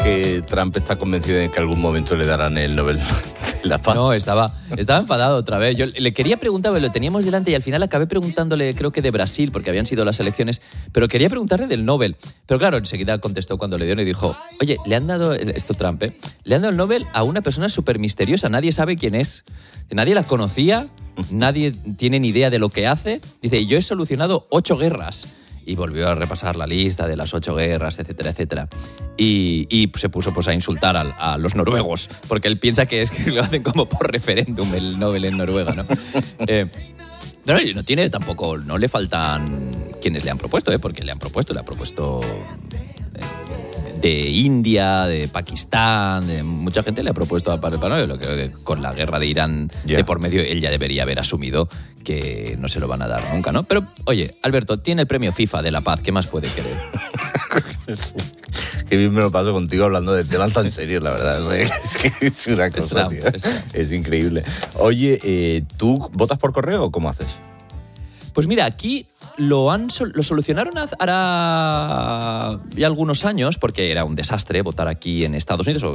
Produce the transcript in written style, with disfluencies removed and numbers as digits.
que Trump está convencido de que en algún momento le darán el Nobel de la Paz? No, estaba enfadado otra vez. Yo le quería preguntar, lo teníamos delante y al final acabé preguntándole, creo que de Brasil, porque habían sido las elecciones, pero quería preguntarle del Nobel. Pero claro, enseguida contestó cuando le dieron y dijo, oye, le han dado, esto Trump, le han dado el Nobel a una persona súper misteriosa, nadie sabe quién es, nadie la conocía, nadie tiene ni idea de lo que hace. Dice, yo he solucionado 8 guerras. Y volvió a repasar la lista de las 8 guerras, etcétera, etcétera. Y se puso pues, a insultar a los noruegos, porque él piensa que es que lo hacen como por referéndum el Nobel en Noruega, ¿no? Pero no tiene tampoco, no le faltan quienes le han propuesto, porque le ha propuesto de India, de Pakistán, de mucha gente le ha propuesto a Padre Panoyo, lo que con la guerra de Irán de por medio, él ya debería haber asumido que no se lo van a dar nunca, ¿no? Pero, oye, Alberto, tiene el premio FIFA de la paz, ¿qué más puede querer? Qué bien me lo paso contigo hablando de temas tan serios, la verdad. O sea, es que es una cosa, tío. Es increíble. Oye, ¿tú votas por correo o cómo haces? Pues mira, aquí lo solucionaron hará ya algunos años, porque era un desastre votar aquí en Estados Unidos,